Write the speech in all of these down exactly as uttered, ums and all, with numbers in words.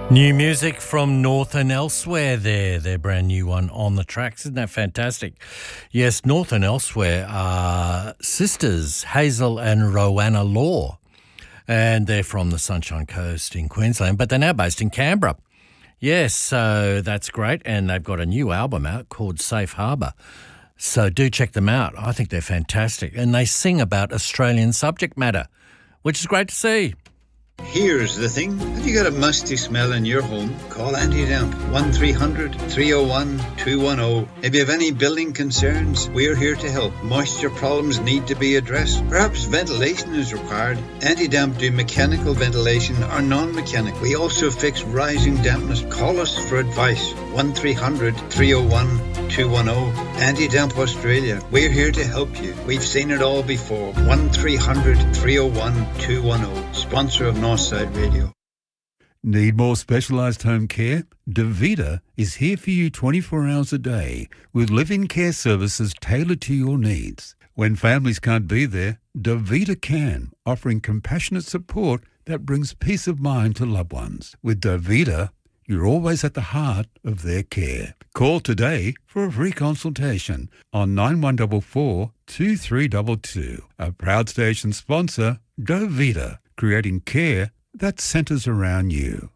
New music from North and Elsewhere there, their brand new one on the tracks. Isn't that fantastic? Yes, North and Elsewhere are sisters, Hazel and Rowanna Law, and they're from the Sunshine Coast in Queensland, but they're now based in Canberra. Yes, so that's great, and they've got a new album out called Safe Harbour. So do check them out. I think they're fantastic, and they sing about Australian subject matter, which is great to see. Here's the thing. Have you got a musty smell in your home? Call Anti-Damp one three hundred, three oh one, two one oh. If you have any building concerns, we're here to help. Moisture problems need to be addressed. Perhaps ventilation is required. Anti-Damp do mechanical ventilation or non-mechanical. We also fix rising dampness. Call us for advice. one three hundred, three oh one, two one oh. Anti-Damp Australia. We're here to help you. We've seen it all before. one three hundred, three oh one, two one oh. Sponsor of Northside Radio. Need more specialised home care? Davita is here for you twenty-four hours a day with live-in care services tailored to your needs. When families can't be there, Davita can, offering compassionate support that brings peace of mind to loved ones. With Davita, you're always at the heart of their care. Call today for a free consultation on nine one four four, two three two two. A proud station sponsor, Davita, creating care that centres around you.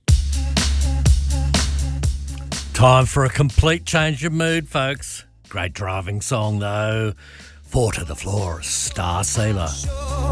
Time for a complete change of mood, folks. Great driving song, though. Four to the Floor, Star Sealer.